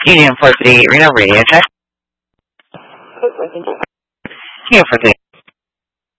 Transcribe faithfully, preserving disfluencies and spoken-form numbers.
Union four three eight Reno radio check. Union four three eight.